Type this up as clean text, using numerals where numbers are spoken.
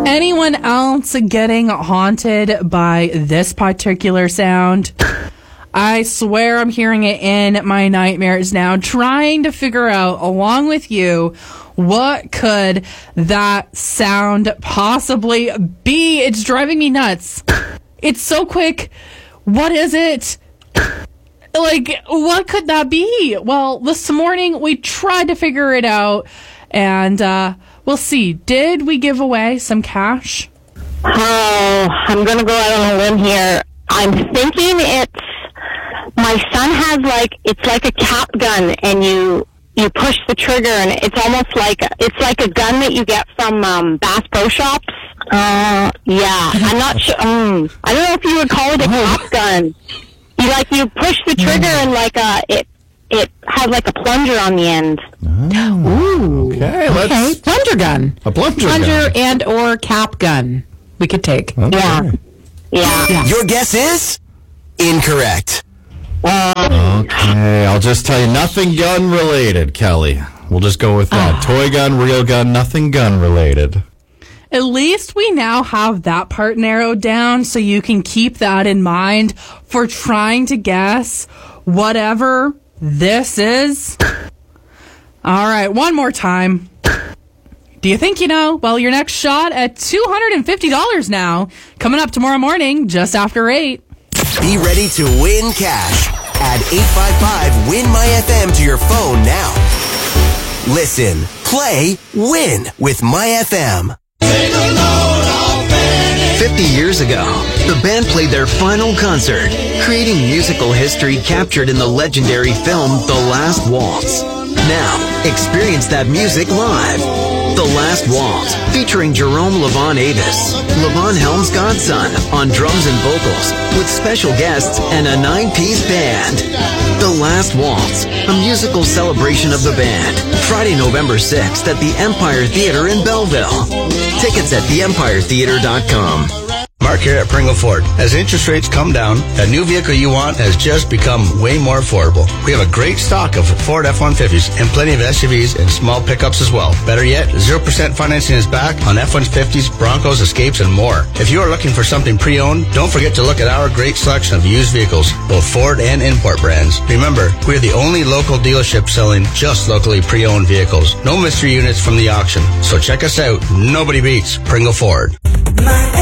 anyone else getting haunted by this particular sound? I swear I'm hearing it in my nightmares now, trying to figure out, along with you, what could that sound possibly be? It's driving me nuts. It's so quick. What is it? Like, what could that be? Well, this morning we tried to figure it out, and we'll see. Did we give away some cash? Oh, I'm going to go out on a limb here. I'm thinking my son has it's like a cap gun, and you push the trigger, and it's almost like a gun that you get from Bass Pro Shops. Yeah, I'm not sure. I don't know if you would call it a cap gun. You push the trigger, and it has like a plunger on the end. Oh. Ooh. Okay. Plunger gun. A plunger gun. and or cap gun. We could take. Okay. Yeah. Your guess is incorrect. Okay, I'll just tell you, nothing gun related, Kelly. We'll just go with that. Toy gun, real gun, nothing gun related. At least we now have that part narrowed down, so you can keep that in mind for trying to guess whatever this is. All right, one more time. Do you think you know? Well, your next shot at $250 now, coming up tomorrow morning, just after 8. Be ready to win cash. Add 855-WIN-MY-FM to your phone now. Listen, play, win with MyFM. 50 years ago, the band played their final concert, creating musical history captured in the legendary film The Last Waltz. Now, experience that music live. The Last Waltz, featuring Jerome Levon Avis, Levon Helm's godson on drums and vocals, with special guests and a 9-piece band. The Last Waltz, a musical celebration of the band. Friday, November 6th at the Empire Theater in Belleville. Tickets at theempiretheater.com. Mark here at Pringle Ford. As interest rates come down, that new vehicle you want has just become way more affordable. We have a great stock of Ford F-150s and plenty of SUVs and small pickups as well. Better yet, 0% financing is back on F-150s, Broncos, Escapes, and more. If you are looking for something pre-owned, don't forget to look at our great selection of used vehicles, both Ford and import brands. Remember, we're the only local dealership selling just locally pre-owned vehicles. No mystery units from the auction. So check us out. Nobody beats Pringle Ford.